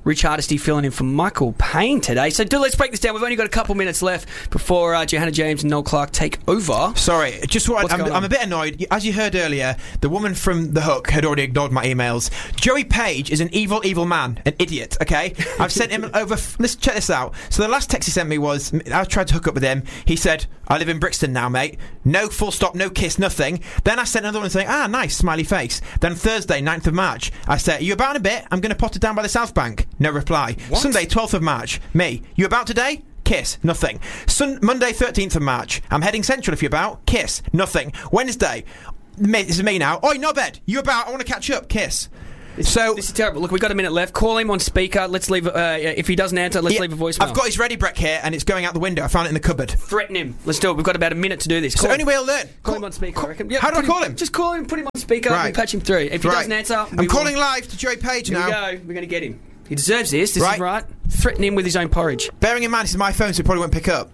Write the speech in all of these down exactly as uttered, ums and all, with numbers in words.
Rich Hardesty filling in for Michael Payne today. So do, let's break this down. We've only got a couple minutes left before uh, Johanna James and Noel Clark take over. Sorry, just what What's I'm, going on? I'm a bit annoyed. As you heard earlier, the woman from The Hook had already ignored my emails. Joey Page is an evil, evil man, an idiot. Okay, I've sent him over. F- let's check this out. So the last text he sent me was, I tried to hook up with him. He said, "I live in Brixton now, mate. No full stop, no kiss, nothing." Then I sent another one saying, "Ah, nice, smiley face." Then Thursday, ninth of March, I said, "Are you about in a bit? I'm going to pot it down by the South Bank." No reply. What? Sunday, twelfth of March, me. "You about today?" Kiss, nothing. Sun- Monday, thirteenth of March, "I'm heading central if you're about." Kiss, nothing. Wednesday, me, this is me now. "Oi, Nobed, you about? I want to catch up." Kiss. This, So this is terrible. Look, we've got a minute left. Call him on speaker. Let's leave. Uh, if he doesn't answer, let's yeah, leave a voicemail. I've got his ready brec here, and it's going out the window. I found it in the cupboard. Threaten him. Let's do it. We've got about a minute to do this. It's Call the only him. way I'll learn. Call him on speaker, I reckon. Yeah, How do I put call him? Just call him, put him on speaker, Right. and patch him through. If he Right. doesn't answer, we I'm will- calling live to Joey Page Here now. we go. We're going to get him. He deserves this. This Right. is right. Threaten him with his own porridge. Bearing in mind, this is my phone, so he probably won't pick up.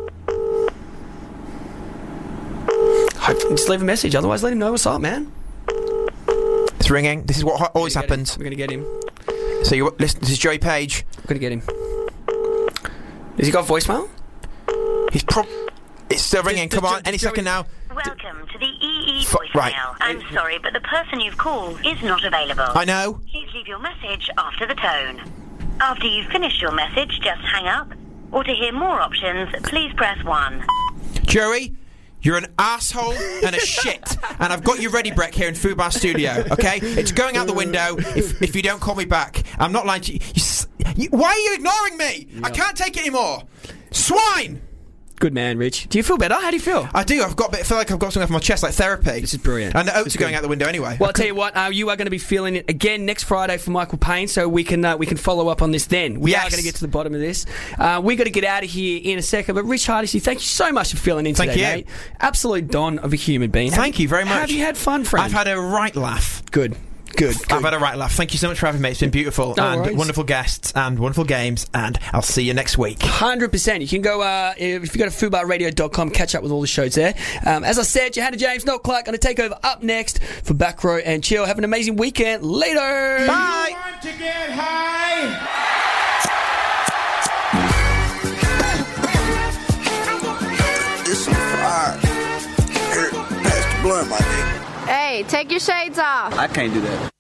Hope, just leave a message. Otherwise, let him know what's up, man. It's ringing. This is what ho- always We're gonna get happens. him. We're going to get him. So you listen. This is Joey Page. We're going to get him. Has he got voicemail? He's prob. It's still ringing. does Come on, Jo- any Joey- second now. Welcome to the E E F- voicemail. right. I'm sorry, but the person you've called is not available. I know. Please leave your message after the tone. After you've finished your message, just hang up. Or to hear more options, please press one. Joey, you're an asshole and a shit. And I've got you ready, Breck, here in Fubar Studio, okay? It's going out the window if, if you don't call me back. I'm not lying to you. you, s- you why are you ignoring me? I can't take it anymore. Swine! Good man, Rich. Do you feel better? How do you feel? I do. I've got a bit, I feel like I've got something off my chest, like therapy. This is brilliant. And the oats This are is going good. out the window anyway. Well, I'll tell you what, uh, you are going to be feeling it again next Friday for Michael Payne, so we can uh, we can follow up on this then. We Yes. are going to get to the bottom of this. Uh, we got to get out of here in a second, but Rich Hardesty, thank you so much for filling in Thank today, you. mate. Absolute don of a human being. Thank Have you very much. Have you had fun, friend? I've had a right laugh. Good. Good. Good. I've had a right laugh. Thank you so much for having me. It's been beautiful. No and worries. wonderful guests and wonderful games. And I'll see you next week. one hundred percent. You can go, uh, if you go to fubar radio dot com, catch up with all the shows there. Um, as I said, Johanna James, Noel Clark, going to take over up next for Back Row and Chill. Have an amazing weekend. Later. Bye. Want to get high? This is fire. Here, pass the blunt, my nigga. Hey, take your shades off. I can't do that.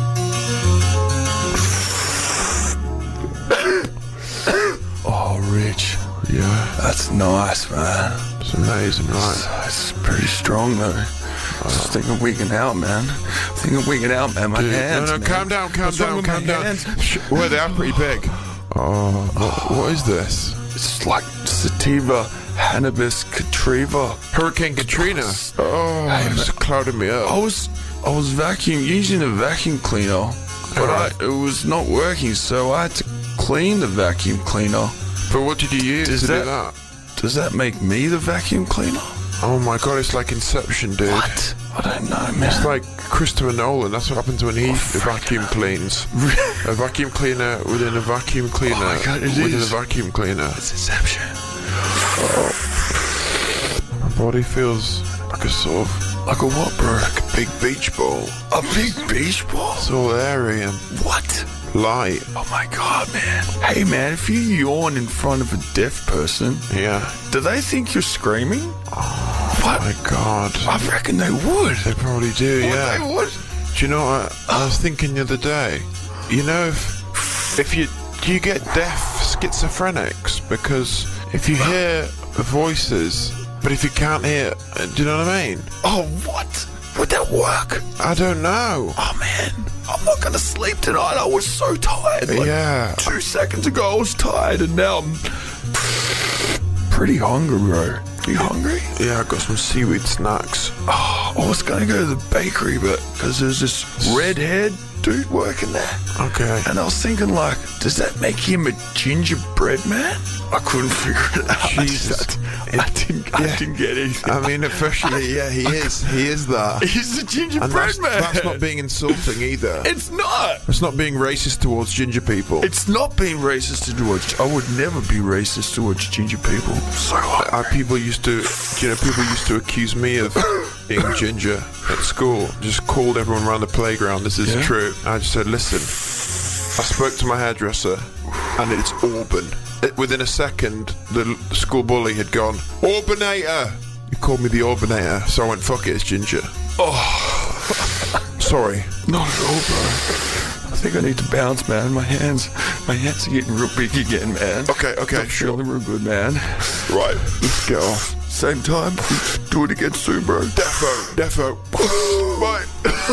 Oh, Rich. Yeah, That's nice, man. it's amazing, right? It's pretty strong, though. Just thinking wigging out, man. Thinking wigging out, man. My Dude, hands, no, no, man. calm down, calm What's wrong down, with calm my down. hands? Sh- well, they are pretty big. Oh, what, what is this? It's like sativa, Hannibus catriva. Hurricane Katrina. Oh, Hey, it's clouding me up. I was I was vacuum using a vacuum cleaner, but I, Alright. it was not working, so I had to clean the vacuum cleaner. But what did you use Does to that- do that? Does that make me the vacuum cleaner? Oh my god, it's like Inception, dude. What? I don't know, man. It's like Christopher Nolan. That's what happens when he vacuum cleans. A vacuum cleaner within a vacuum cleaner my God, it within is. a vacuum cleaner. It's Inception. My body feels like a sort of Like a what, bro? like a big beach ball. A big beach ball? It's all airy and What? light. Oh my god, man. Hey, man, if you yawn in front of a deaf person, Yeah. do they think you're screaming? What? My god. I reckon they would. They probably do, What, yeah. They would. Do you know what I, I was thinking the other day? You know, if, if you you get deaf schizophrenics because if you hear voices, but if you can't hear, uh, do you know what I mean? Oh, what? Would that work? I don't know. Oh, man. I'm not gonna sleep tonight. I was so tired. Like, Yeah. Two seconds ago, I was tired, and now I'm pretty hungry, bro. You hungry? Yeah, I got some seaweed snacks. Oh, I was gonna go to the bakery, but because there's this redhead dude working there. Okay. And I was thinking, like, does that make him a gingerbread man? I couldn't figure it out. Jesus. I, just, I didn't. I Yeah. didn't get anything. I mean, officially, yeah, he is. He is that. He's a And gingerbread that's, man. that's not being insulting either. It's not. It's not being racist towards ginger people. It's not being racist towards. I would never be racist towards ginger people. So Uh, people used to, you know, people used to accuse me of being ginger at school. Just called everyone around the playground. This is Yeah? true. I just said, listen, I spoke to my hairdresser, and it's Auburn. It, within a second, the, the school bully had gone, Auburnator! He called me the Auburnator, so I went, fuck it, it's Ginger. Oh, sorry. Not at all, bro. I think I need to bounce, man. My hands, my hands are getting real big again, man. Okay, okay, Not sure. feeling real good, man. Right. Let's go. Same time. Do it again soon, bro. Defo, defo. Bye.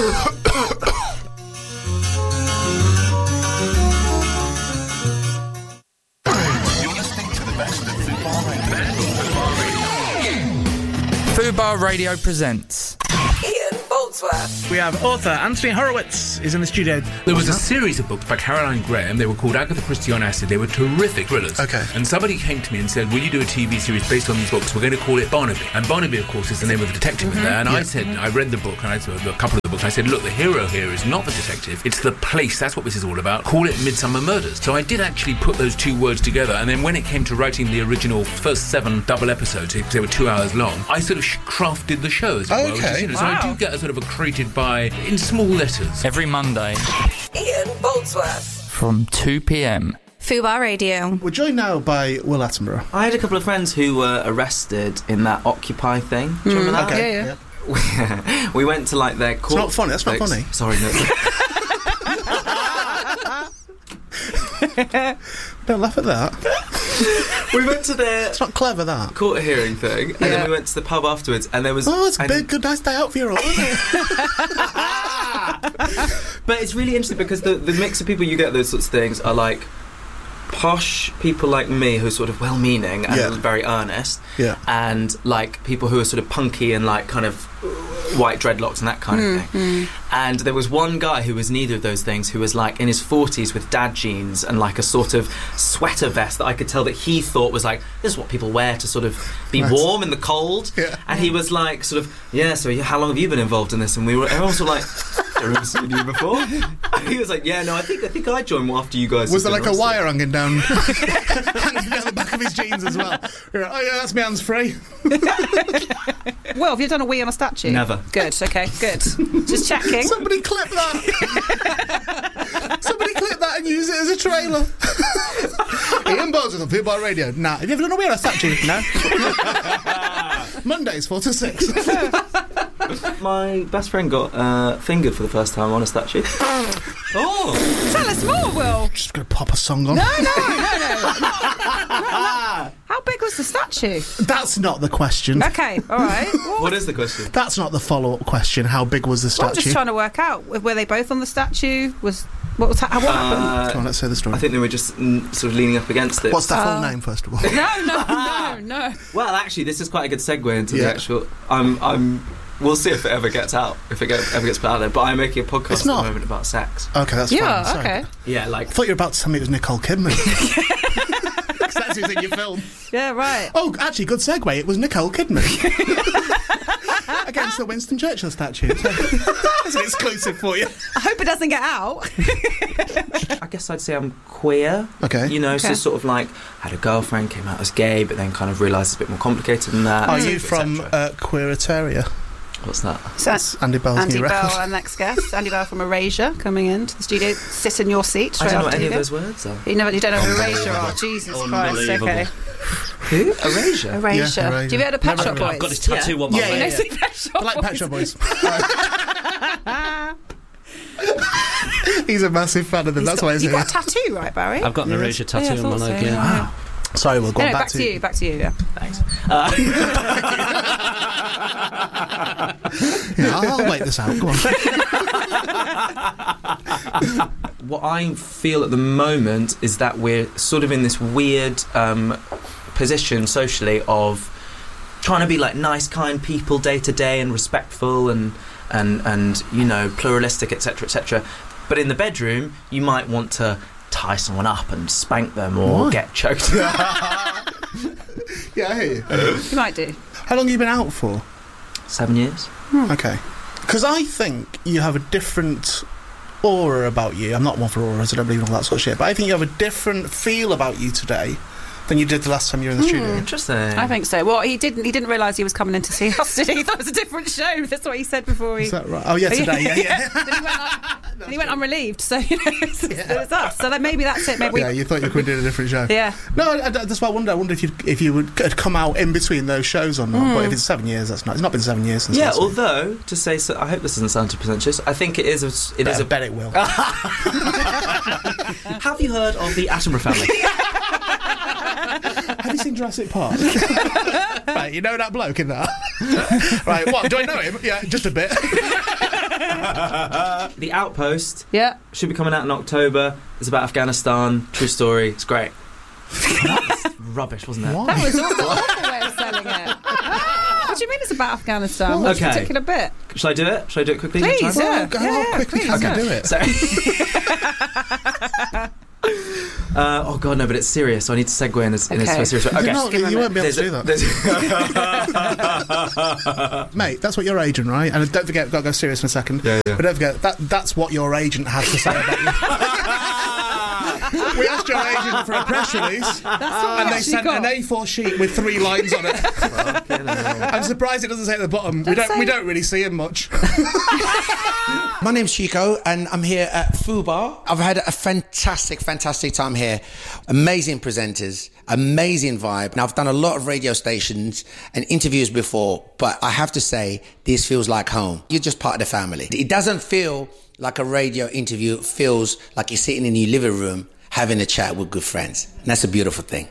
You're listening to the best of Fubar Radio. Fubar Radio presents Ian Boldsworth. We have author Anthony Horowitz is in the studio. There was a series of books by Caroline Graham. They were called Agatha Christie on Acid. They were terrific thrillers. Okay. And somebody came to me and said, will you do a T V series based on these books? We're going to call it Barnaby. And Barnaby, of course, is the name of the detective Mm-hmm. in there. And Yeah. I said, I read the book, and I said, a couple of the books, I said, look, the hero here is not the detective. It's the place. That's what this is all about. Call it Midsummer Murders. So I did actually put those two words together. And then when it came to writing the original first seven double episodes, because they were two hours long, I sort of crafted the show as well. Okay. You know, So I do get a sort of a created by in small letters. every Monday Ian Boldsworth. from two p.m. Fubar Radio. We're joined now by Will Attenborough. I had a couple of friends who were arrested in that Occupy thing. Do you remember that? Okay. Yeah, yeah. We went to like their court. It's not funny. That's not Ex- funny. Sorry, no. Don't laugh at that. We went to their It's not clever, that. court hearing thing, and Yeah. then we went to the pub afterwards, and there was. Oh, it's a and- big, good, nice day out for you all, isn't it? But it's really interesting because the the mix of people you get at those sorts of things are like posh people like me who are sort of well-meaning and Yeah. very earnest, Yeah. and like people who are sort of punky and like kind of white dreadlocks and that kind of thing. And there was one guy who was neither of those things, who was like in his forties with dad jeans and like a sort of sweater vest that I could tell that he thought was like, this is what people wear to sort of be Nice. warm in the cold. Yeah. And he was like sort of, yeah, so how long have you been involved in this? And we were, everyone was sort of like, I've never seen you before. And he was like, yeah, no, I think I think I joined after you guys. Was had there been like a arrested." wire hanging down, hanging down the back of his jeans as well? You're like, oh yeah, that's my hands free. Well, have you done a wee on a statue? Never. Good, okay, good. Just checking. Somebody clip that. Somebody clip that and use it as a trailer. Ian Boldsworth on Fubar Radio. Nah, have you ever done a wheel on a statue? No. Mondays, four to six. My best friend got uh, fingered for the first time on a statue. Oh! Tell us more, Will. Just gonna pop a song on. No, no, no, no. How big was the statue? That's not the question. Okay, all right. Well, What is the question? That's not the follow-up question. How big was the well, I'm statue? just trying to work out. Were they both on the statue? Was what was ha- what happened? Uh, Come on, let's say the story. I think they were just mm, sort of leaning up against it. What's the full Uh, name, first of all? No, no, no, no. Well, actually, this is quite a good segue into Yeah. the actual. I'm. I'm. We'll see if it ever gets out. If it get, ever gets put out there. But I'm making a podcast It's at not. the moment about sex. Okay, that's Yeah, fine. Sorry. okay. Yeah, like. I thought you were about to tell me it was Nicole Kidman. 'Cause that's who's in your film. Yeah, right. Oh, actually, good segue. It was Nicole Kidman. Against the Winston Churchill statue. That's an exclusive for you. I hope it doesn't get out. I guess I'd say I'm queer. Okay. You know, so Okay. sort of like had a girlfriend, came out as gay, but then kind of realised it's a bit more complicated than that. Are et you cetera, from et cetera. uh, Queeritaria? What's that? So That's Andy Bell's Andy new Bell, record. our next guest. Andy Bell from Erasure coming into the studio. Sit in your seat I straight don't know after what any you of go. those words are. You, never, you don't know who Erasure are? Jesus Christ, okay. Who? Erasure? Erasure. Yeah, Erasure. Do you heard of Pet Never Shop heard Boys? of I've got this tattoo Yeah. on my Yeah, leg. yeah, You know, see Pet Shop I like Pet Boys? Shop Boys. He's a massive fan of them. He's That's got, why he's you've here. got a tattoo, right, Barry? I've got an Yes. Erasure tattoo Yeah, I on my thought leg, so, yeah. yeah. Sorry, we'll go Anyway, back, back to you, back to you, yeah. Thanks. Uh, Yeah, I'll wait this out. Go on. what I feel at the moment is that we're sort of in this weird um, position socially of trying to be like nice, kind people day to day and respectful and and and you know pluralistic, et cetera, et cetera. But in the bedroom, you might want to tie someone up and spank them or What? get choked. Yeah, I hear you. You might do. How long have you been out for? Seven years. Okay. Because I think you have a different aura about you. I'm not one for auras, I don't believe in all that sort of shit, but I think you have a different feel about you today than you did the last time you were in the studio. Interesting. I think so. Well, he didn't. He didn't realise he was coming in to see us, did he? He thought it was a different show. That's what he said before he. Is that right? Oh yeah, today. Yeah, yeah. Then he went, un- then he went unrelieved. So you know, it's, yeah. it was us. So then maybe that's it. Maybe. Yeah, you thought you could do a different show. Yeah. No, I, I, that's why I wonder. I wonder if you if you would had come out in between those shows or not. Mm. But if it's seven years, that's not. It's not been seven years since. Yeah. Last Although week. to say, so, I hope this doesn't sound too pretentious. I think it is. A, it Bet, is a bet it will. Have you heard of the Attenborough family? Have you seen Jurassic Park? Right, you know that bloke in that? Right, what, do I know him? Yeah, just a bit. The Outpost yeah. should be coming out in October. It's about Afghanistan. True story. It's great. That's rubbish, wasn't it? Why? That was awful, awful way of selling it. What do you mean it's about Afghanistan? What's okay. the particular bit? Shall I do it? Shall I do it quickly? Please, yeah. Well, go yeah, on, yeah, quickly, please, can yeah. you do it? Sorry. Uh, oh god, no! But it's serious, so I need to segue in a, in okay. a serious way. Okay, you, not, you won't be able there's to do a, that, mate. That's what your agent, right? And don't forget, got to go serious in a second. Yeah, yeah. But don't forget that that's what your agent has to say about you. We asked your agent for a press release, That's what and we they sent got. an A four sheet with three lines on it. I'm surprised it doesn't say at the bottom. We Don't don't we say- don't really see him much. My name's Chico, and I'm here at Fubar. I've had a fantastic, fantastic time here. Amazing presenters, amazing vibe. Now, I've done a lot of radio stations and interviews before, but I have to say, this feels like home. You're just part of the family. It doesn't feel like a radio interview. It feels like you're sitting in your living room having a chat with good friends. And that's a beautiful thing.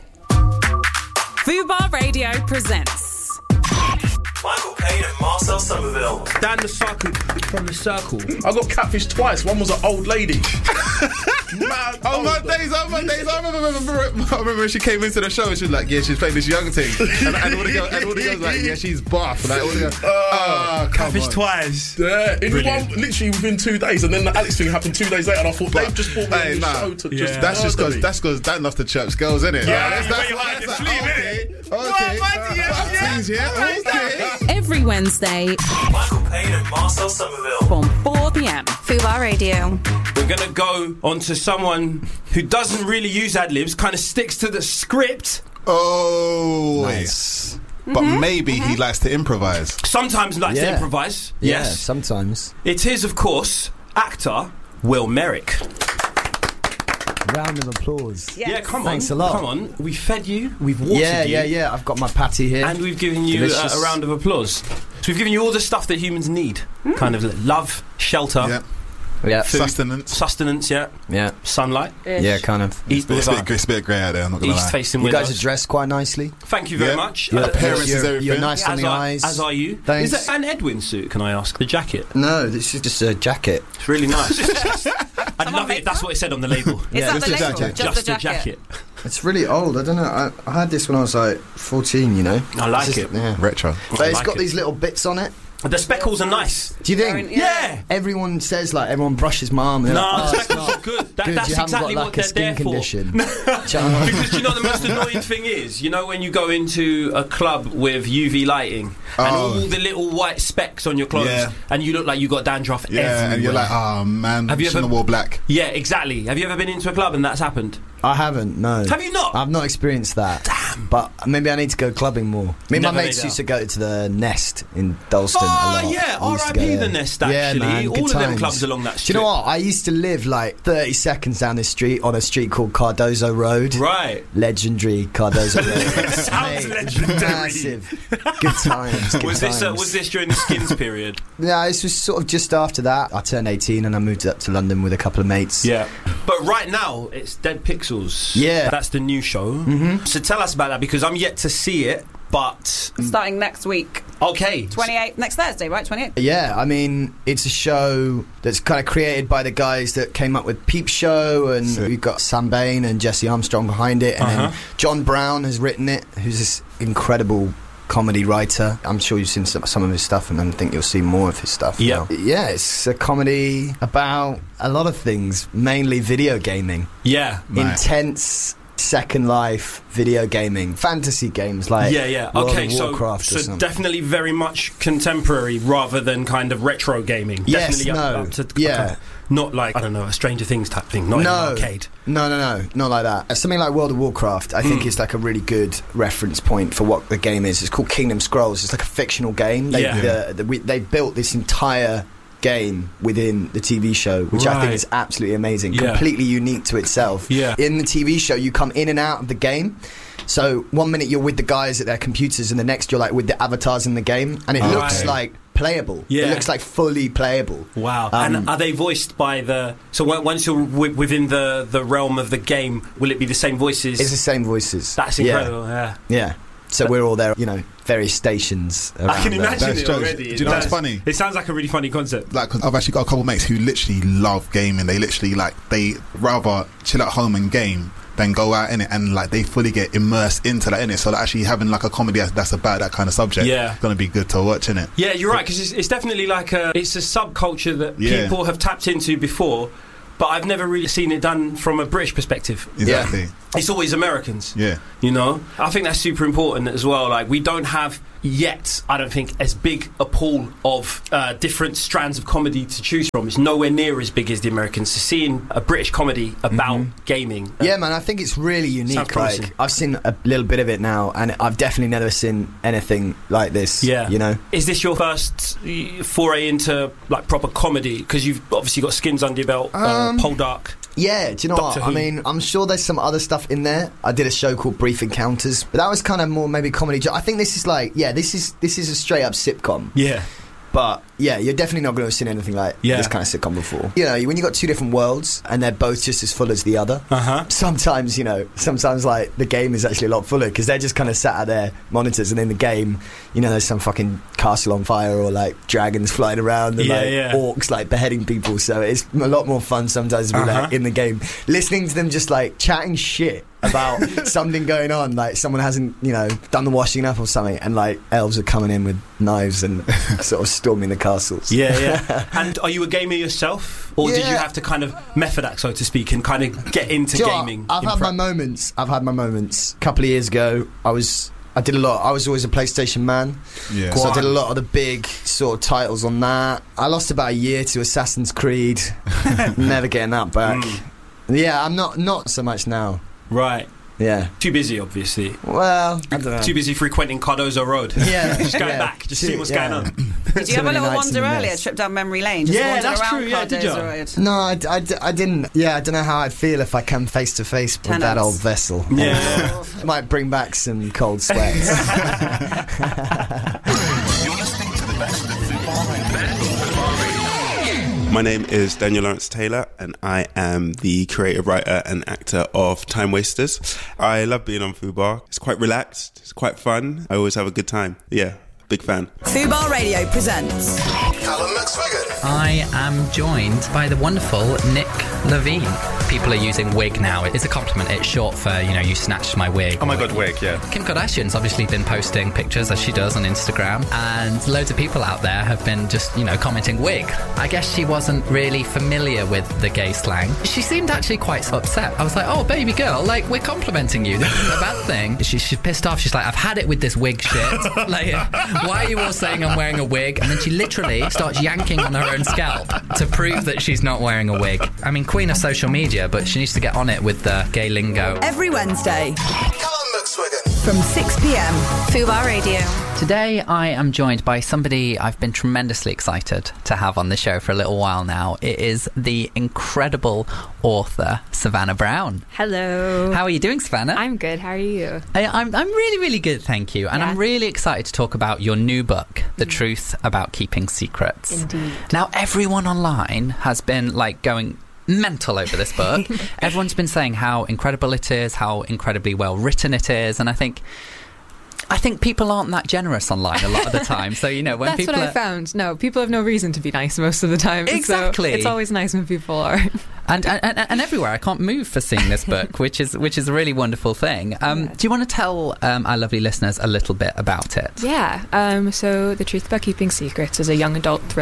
Fubar Radio presents Michael Caine and Marcel Somerville. Dan the Circle from the Circle. I got catfished twice. One was an old lady. Mad oh my days, oh my days. I remember, remember, I remember when she came into the show and she was like, yeah, she's playing this young thing. And, and all the girls, and all the girls were like, yeah, she's buff. Like, all the girls, oh, catfished twice. Yeah, in Brilliant. one, literally within two days. And then the Alex thing happened two days later. And I thought, they've just brought me Hey, on the nah. show to Yeah. just. That's just because murder me. that's because Dan loves to chirps girls, isn't it? Yeah, that's, yeah, that's you why hide it's the like, sleeve, okay, innit? okay. What, man, yeah, uh, yeah. tease, yeah, okay. every Wednesday Michael Caine and Marcel Somerville. from four p.m. Fubar Radio. We're going to go on to someone who doesn't really use ad-libs, kind of sticks to the script. Oh, Nice. But maybe he likes to improvise. Sometimes likes to Yeah. improvise. Yeah, Yes. sometimes. It is, of course, actor Will Merrick. Round of applause. Yes. Yeah, come Thanks on. a lot. Come on. We fed you, we've watered Yeah, you. yeah, yeah. I've got my patty here. And we've given you a, Delicious. a round of applause. So we've given you all the stuff that humans need. Kind of love, shelter, Yeah. Yeah. food, Sustenance. sustenance, yeah, Yeah. sunlight, Yeah, kind of. east, It's a with bit, it's a bit grey out there, I'm not our going to lie. east-facing You windows. guys are dressed quite nicely. Thank you very Yeah. much. You're, Uh, appearance is you're, everything. you're nice on as, the are, eyes. as are you. Thanks. Is that an Edwin suit, can I ask? The jacket. No, this is just a jacket. It's really nice. I'd love it if that's what it said on the label. Is Yeah, that just the a label? jacket. Just, Just the a jacket. jacket. It's really old. I don't know. I, I had this when I was like fourteen, you know. I like It's it. Yeah. Retro. But I it's like got it. these little bits on it. The speckles are nice. Do you think? Very- yeah. Everyone says like everyone brushes my arm. They're No, like, the oh, it's speckles not are good. That, good. That's you haven't exactly got what like they're a skin there condition. for. Because you know the most annoying thing is, you know when you go into a club with U V lighting and Oh. all the little white specks on your clothes, Yeah. and you look like you got dandruff Yeah, everywhere. and you're like, oh man, Have you shouldn't ever- have wore black. Yeah, exactly. Have you ever been into a club and that's happened? I haven't. No. Have you not? I've not experienced that. Damn. But maybe I need to go clubbing more. Me and my Never mates made it used to go to the Nest in Dalston a Oh lot. yeah, We used to R I go P the there. Nest Yeah, actually. man, all good of them times. clubs along that Do street. you know what? I used to live like thirty seconds down this street on a street called Cardozo Road. Right. Legendary Cardozo Road. Sounds Mate, legendary. Massive. Good times. Good Was this uh, times. was this during the Skins period? Yeah, this was sort of just after that. I turned eighteen and I moved up to London with a couple of mates. Yeah. But right now it's Dead Pixels. Yeah. That's the new show. Mm-hmm. So tell us about that because I'm yet to see it. But Starting next week. okay. twenty-eighth, next Thursday, right? twenty-eighth. Yeah, I mean, it's a show that's kind of created by the guys that came up with Peep Show, and Sick. we've got Sam Bain and Jesse Armstrong behind it, and Uh-huh. then John Brown has written it, who's this incredible comedy writer. I'm sure you've seen some, some of his stuff, and I think you'll see more of his stuff. Yeah. now. Yeah, it's a comedy about a lot of things, mainly video gaming. Yeah. Nice. Intense, Second Life, video gaming, fantasy games like yeah, yeah. World Okay, of so Warcraft or so something. definitely very much contemporary rather than kind of retro gaming. Yes, Definitely no, up, up to, yeah. Not like, I don't know, a Stranger Things type thing, not no, in an arcade. No, no, no, not like that. Something like World of Warcraft, I think, Mm. is like a really good reference point for what the game is. It's called Kingdom Scrolls. It's like a fictional game. They, Yeah. the, the, we, they built this entire game within the T V show, which I think Right. is absolutely amazing, Yeah. completely unique to itself. Yeah. In the T V show, you come in and out of the game. So one minute you're with the guys at their computers, and the next you're like with the avatars in the game, and it Oh, looks okay. like playable. Yeah. It looks like fully playable. Wow. Um, and are they voiced by the... So when- once you're w- within the, the realm of the game, will it be the same voices? It's the same voices. That's Yeah. incredible, yeah. Yeah. So we're all there, you know, various stations. I can around there. imagine That's it jokes. already. Do you know what's That's- funny? It sounds like a really funny concept. Like, cause I've actually got a couple of mates who literally love gaming. They literally like they rather chill at home and game than go out in it, and like they fully get immersed into that in it. So that actually having like a comedy that's, that's about that kind of subject, Yeah. gonna be good to watch in it. Yeah, you're right, because it's, it's definitely like a... It's a subculture that Yeah. people have tapped into before, but I've never really seen it done from a British perspective. Exactly. It's always Americans. Yeah. You know? I think that's super important as well. Like, we don't have yet, I don't think, as big a pool of uh, different strands of comedy to choose from. It's nowhere near as big as the Americans. So seeing a British comedy about gaming... uh, Yeah, man, I think it's really Sounds unique. promising. Like, I've seen a little bit of it now, and I've definitely never seen anything like this. Yeah. You know? Is this your first uh, foray into, like, proper comedy? Because you've obviously got Skins under your belt, uh, Um, Poldark. Yeah, do you know Doctor what? I Who. mean, I'm sure there's some other stuff in there. I did a show called Brief Encounters, but that was kind of more maybe comedy. jo- I think this is like, yeah, this is this is a straight up sitcom. Yeah. But yeah, you're definitely not going to have seen anything like Yeah. this kind of sitcom before. You know, when you got two different worlds and they're both just as full as the other. Uh-huh. Sometimes, you know, sometimes like the game is actually a lot fuller because they're just kind of sat at their monitors, and in the game, you know, there's some fucking castle on fire or like dragons flying around and Yeah, like yeah. orcs like beheading people. So it's a lot more fun sometimes to be Uh-huh. like in the game, listening to them just like chatting shit about something going on, like someone hasn't, you know, done the washing up or something, and like elves are coming in with knives and sort of storming the castles. Yeah, yeah. And are you a gamer yourself? Or did you Yeah. have to kind of method act, so to speak, and kind of get into Do you know what? gaming? I've in had prep? my moments. I've had my moments. A couple of years ago, I was. I did a lot. I was always a PlayStation man. Yeah. So I did a lot of the big sort of titles on that. I lost about a year to Assassin's Creed. Never getting that back. Mm. Yeah, I'm not not so much now. Right. Yeah. Too busy, obviously. Well, I don't know. Too busy frequenting Cardozo Road. Yeah. Just going yeah. back, just Too- seeing what's yeah. going on. Did you have a many little nights in wander the earlier, mess. trip down memory lane? Just Yeah, wander that's around true, yeah, did Cardozo you? Road? No, I, d- I d- I didn't. Yeah, I don't know how I'd feel if I come face to face with that Tenants. old vessel. Yeah. It might bring back some cold sweats. You're listening to the best of Football Radio. My name is Daniel Lawrence Taylor, and I am the creative writer and actor of Time Wasters. I love being on Fubar. It's quite relaxed. It's quite fun. I always have a good time. Yeah, big fan. Fubar Radio presents Callum McSwiggan. I am joined by the wonderful Nick Levine. People are using wig now. It's a compliment. It's short for, you know, you snatched my wig. Oh my god, wig, yeah. Kim Kardashian's obviously been posting pictures, as she does on Instagram, and loads of people out there have been just, you know, commenting wig. I guess she wasn't really familiar with the gay slang. She seemed actually quite upset. I was like, oh, baby girl, like, we're complimenting you. This isn't a bad thing. She, she's pissed off. She's like, I've had it with this wig shit. Like, why are you all saying I'm wearing a wig? And then she literally starts yanking on her own scalp to prove that she's not wearing a wig. I mean, queen of social media, but she needs to get on it with the gay lingo. every Wednesday Callum McSwiggan. from six p.m. Fubar Radio. Today I am joined by somebody I've been tremendously excited to have on the show for a little while now. It is the incredible author Savannah Brown. Hello. How are you doing, Savannah? I'm good. How are you? I, I'm, I'm really, really good, thank you. And Yeah. I'm really excited to talk about your new book, The Truth About Keeping Secrets. Indeed. Now, everyone online has been, like, going mental over this book. Everyone's been saying how incredible it is, how incredibly well written it is, and I think... I think people aren't that generous online a lot of the time. So, you know, when That's people what I are... found. No, people have no reason to be nice most of the time. Exactly. So it's always nice when people are. And, and and everywhere, I can't move for seeing this book, which is which is a really wonderful thing. Um, Yeah. Do you want to tell um, our lovely listeners a little bit about it? Yeah. Um, so The Truth About Keeping Secrets is a young adult thriller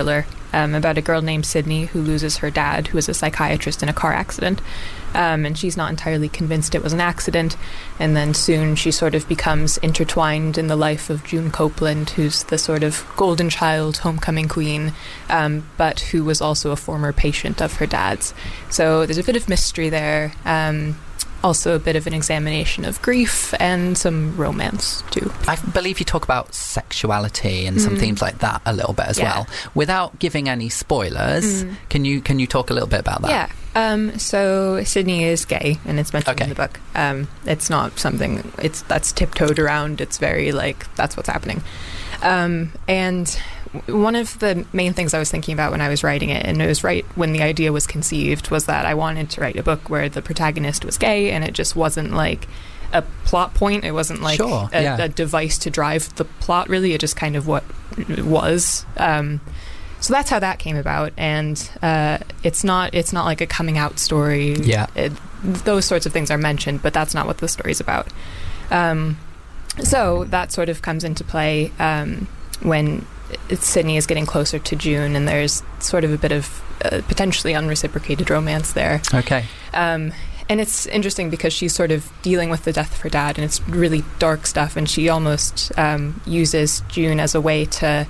um, about a girl named Sydney who loses her dad, who is a psychiatrist in a car accident. Um, and she's not entirely convinced it was an accident. And then soon she sort of becomes intertwined in the life of June Copeland, who's the sort of golden child, homecoming queen, um, but who was also a former patient of her dad's. So there's a bit of mystery there. Um, also a bit of an examination of grief and some romance too. I believe you talk about sexuality and some Mm. themes like that a little bit as Yeah. well. Without giving any spoilers, Mm. can you can you talk a little bit about that? Yeah. Um, so Sydney is gay, and it's mentioned in the book. Um, it's not something it's that's tiptoed around. It's very like that's what's happening. Um, and one of the main things I was thinking about when I was writing it, and it was right when the idea was conceived, was that I wanted to write a book where the protagonist was gay, and it just wasn't like a plot point. It wasn't like Sure, a, yeah. a device to drive the plot. Really, it just kind of what it was. Um, so that's how that came about, and uh, it's not it's not like a coming out story. Yeah. It, those sorts of things are mentioned, but that's not what the story's about. Um, so that sort of comes into play um, when Sydney is getting closer to June, and there's sort of a bit of uh, potentially unreciprocated romance there. Okay. Um, and it's interesting because she's sort of dealing with the death of her dad, and it's really dark stuff, and she almost um, uses June as a way to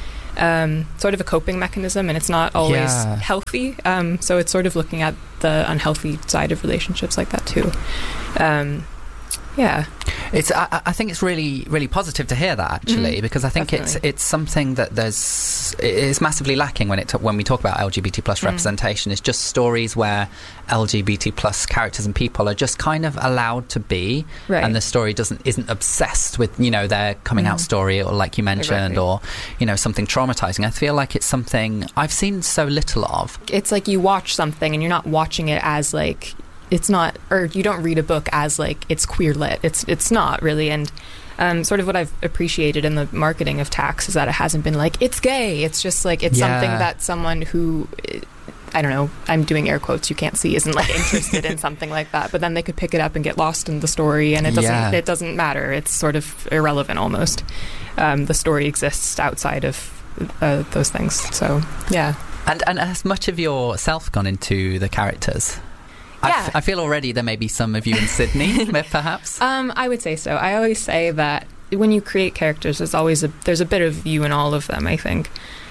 um, sort of a coping mechanism, and it's not always Yeah. healthy. Um, so it's sort of looking at the unhealthy side of relationships like that too. Um, yeah. It's. I, I think it's really, really positive to hear that actually, Mhm, because I think it's definitely. it's something that there's it is massively lacking when it t- when we talk about L G B T plus Mm. representation. It's just stories where L G B T plus characters and people are just kind of allowed to be, Right. and the story doesn't isn't obsessed with you know their coming out Mm. story, or like you mentioned, Exactly. or you know something traumatizing. I feel like it's something I've seen so little of. It's like you watch something and you're not watching it as like it's not, or you don't read a book as like it's queer lit. It's it's not really. And um, sort of what I've appreciated in the marketing of Tax is that it hasn't been like it's gay. It's just like it's Yeah. something that someone who I don't know, I'm doing air quotes, you can't see, isn't like interested in something like that, but then they could pick it up and get lost in the story, and it doesn't Yeah. it doesn't matter. It's sort of irrelevant almost. Um, the story exists outside of uh, those things. So yeah. And and has much of yourself gone into the characters? I, Yeah. f- I feel already there may be some of you in Sydney, perhaps. Um, I would say so. I always say that when you create characters, there's always a there's a bit of you in all of them, I think.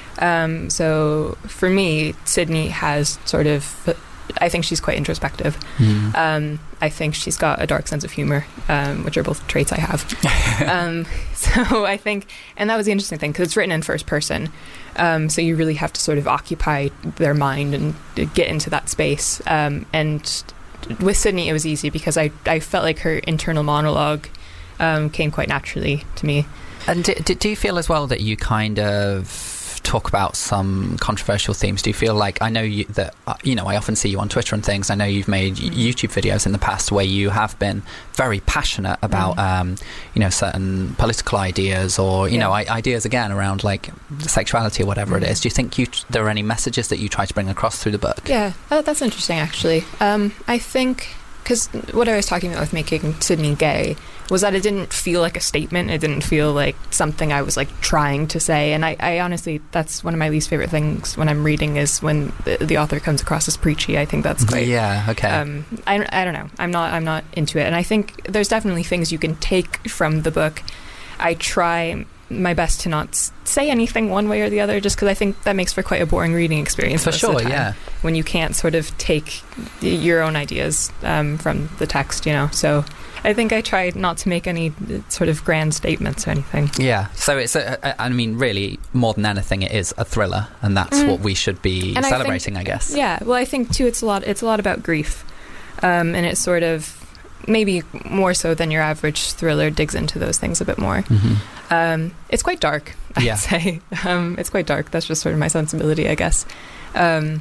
Um, so for me, Sydney has sort of, I think she's quite introspective. Mm. Um, I think she's got a dark sense of humor, um, which are both traits I have. um, so I think, and that was the interesting thing because it's written in first person. Um, so you really have to sort of occupy their mind and get into that space. Um, and with Sydney, it was easy because I, I felt like her internal monologue um, came quite naturally to me. And do, do, do you feel as well that you kind of talk about some controversial themes? Do you feel like, I know you, that, uh, you know, I often see you on Twitter and things. I know you've made Mm. YouTube videos in the past where you have been very passionate about, Mm. um, you know, certain political ideas or, you Yeah. know, I, ideas again around like sexuality or whatever Mm. it is. Do you think you there are any messages that you try to bring across through the book? Yeah, oh, that's interesting, actually. Um, I think, because what I was talking about with making Sydney gay was that it didn't feel like a statement. It didn't feel like something I was like trying to say. And I, I honestly, that's one of my least favorite things when I'm reading is when the, the author comes across as preachy. I think that's quite. Yeah, okay. Um, I, I don't know. I'm not. I'm not into it. And I think there's definitely things you can take from the book. I try my best to not s- say anything one way or the other, just because I think that makes for quite a boring reading experience. For most of the sure, time, yeah. When you can't sort of take y- your own ideas um, from the text, you know. So I think I try not to make any uh, sort of grand statements or anything. Yeah, so it's a, a, I mean, really, more than anything, it is a thriller, and that's Mm. what we should be And I celebrating, I, think- guess. Yeah. Well, I think too, it's a lot. It's a lot about grief, um, and it's sort of maybe more so than your average thriller digs into those things a bit more. Mhm. Um, it's quite dark, I'd Yeah. say. Um, it's quite dark. That's just sort of my sensibility, I guess. Um,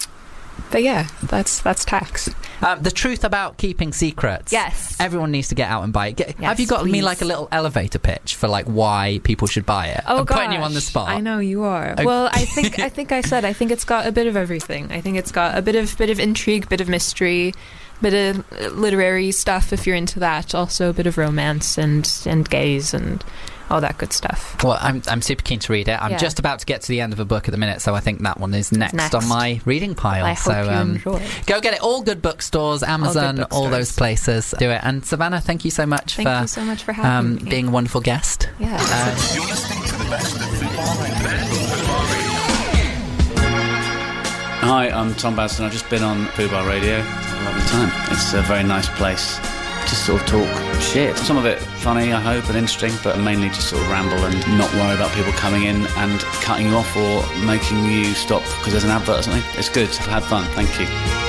but yeah, that's that's Tax. Um, the truth about keeping secrets. Yes. Everyone needs to get out and buy it. Get, Yes, have you got me please. like a little elevator pitch for like why people should buy it? Oh I'm gosh, putting you on the spot. I know you are. Okay. Well, I think I think I said I think it's got a bit of everything. I think it's got a bit of bit of intrigue, bit of mystery, bit of uh, literary stuff if you're into that. Also a bit of romance and and gays and all that good stuff. Well, I'm I'm super keen to read it. I'm Yeah. just about to get to the end of a book at the minute, so I think that one is next, next. on my reading pile. I so hope you um, enjoy. go get it. All good bookstores, Amazon, good all bookstores. those places. Do it. And Savannah, thank you so much Thank for you so much for having um, me. being a wonderful guest. Yeah. Uh, You're listening to the best of Fubar Radio. Hi, I'm Tom Basden. I've just been on Fubar Radio. It's a lovely time. It's a very nice place to sort of talk shit. Some of it funny, I hope, and interesting, but mainly just sort of ramble and not worry about people coming in and cutting you off or making you stop because there's an advert or something. It's good. I've had fun. Thank you.